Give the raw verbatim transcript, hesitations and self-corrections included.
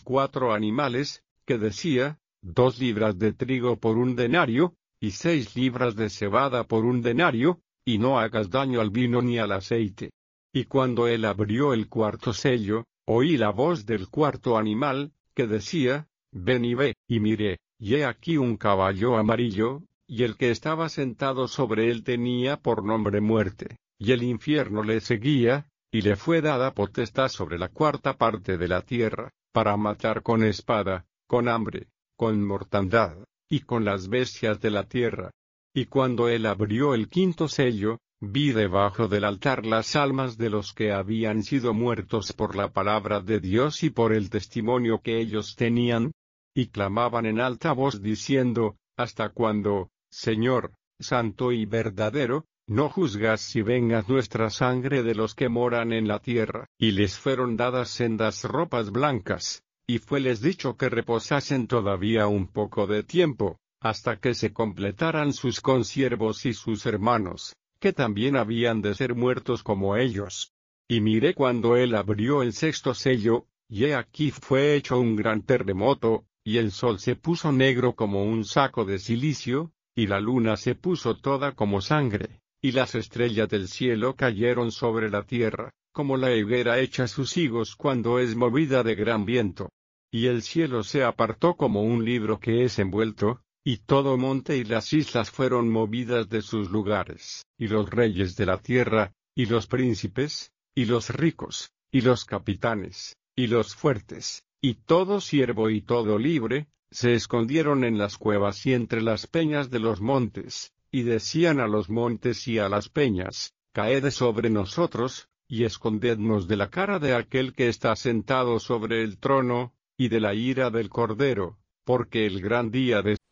cuatro animales, que decía, dos libras de trigo por un denario, y seis libras de cebada por un denario, y no hagas daño al vino ni al aceite. Y cuando él abrió el cuarto sello, oí la voz del cuarto animal, que decía, ven y ve, y miré, y he aquí un caballo amarillo, y el que estaba sentado sobre él tenía por nombre Muerte, y el infierno le seguía, y le fue dada potestad sobre la cuarta parte de la tierra, para matar con espada, con hambre, con mortandad, y con las bestias de la tierra. Y cuando él abrió el quinto sello, vi debajo del altar las almas de los que habían sido muertos por la palabra de Dios y por el testimonio que ellos tenían, y clamaban en alta voz diciendo, ¿hasta cuándo, Señor, santo y verdadero, no juzgas si vengas nuestra sangre de los que moran en la tierra? Y les fueron dadas sendas ropas blancas, y fueles dicho que reposasen todavía un poco de tiempo, hasta que se completaran sus consiervos y sus hermanos, que también habían de ser muertos como ellos. Y miré cuando él abrió el sexto sello, y he aquí fue hecho un gran terremoto, y el sol se puso negro como un saco de cilicio, y la luna se puso toda como sangre, y las estrellas del cielo cayeron sobre la tierra, como la higuera echa sus higos cuando es movida de gran viento. Y el cielo se apartó como un libro que es envuelto, y todo monte y las islas fueron movidas de sus lugares, y los reyes de la tierra, y los príncipes, y los ricos, y los capitanes, y los fuertes, y todo siervo y todo libre, se escondieron en las cuevas y entre las peñas de los montes, y decían a los montes y a las peñas, caed sobre nosotros, y escondednos de la cara de aquel que está sentado sobre el trono, y de la ira del Cordero, porque el gran día de